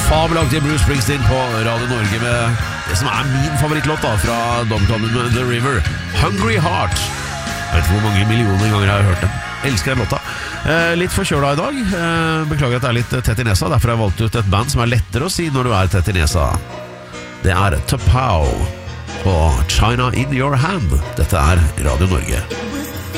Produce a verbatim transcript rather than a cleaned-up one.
fabelaktige Bruce Springsteen på Radio Norge med det som er min favorittlåt da, fra Dogtown The River, Hungry Heart. Jeg vet ikke hvor mange millioner ganger jeg har hørt den. Jeg elsker den låta. eh, Litt forkjøla i dag, eh, beklager at det er litt tett i nesa. Derfor har jeg valgt ut et band som er lettere å si når du er tett i nesa. Det er Tapao og China in Your Hand. Dette er Radio Norge.